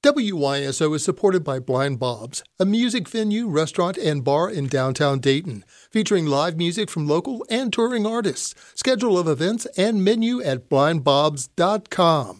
WYSO is supported by Blind Bob's, a music venue, restaurant, and bar in downtown Dayton, featuring live music from local and touring artists. Schedule of events and menu at blindbobs.com.